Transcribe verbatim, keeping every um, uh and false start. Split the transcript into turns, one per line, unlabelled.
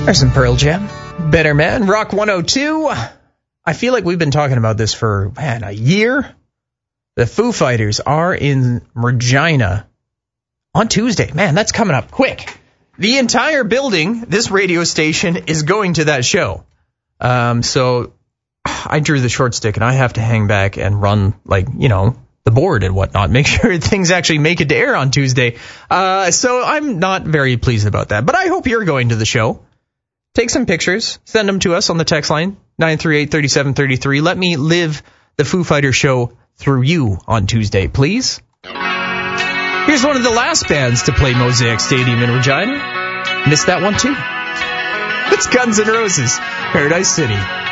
There's some Pearl Jam. Better Man, Rock one oh two. I feel like we've been talking about this for, man, a year. The Foo Fighters are in Regina on Tuesday. Man, that's coming up quick. The entire building, this radio station, is going to that show. Um, so I drew the short stick, and I have to hang back and run, like, you know, the board and whatnot. Make sure things actually make it to air on Tuesday. Uh, so I'm not very pleased about that. But I hope you're going to the show. Take some pictures. Send them to us on the text line, nine three eight, three seven three three. Let me live the Foo Fighters show through you on Tuesday, please. Here's one of the last bands to play Mosaic Stadium in Regina. Missed that one, too. It's Guns N' Roses, Paradise City.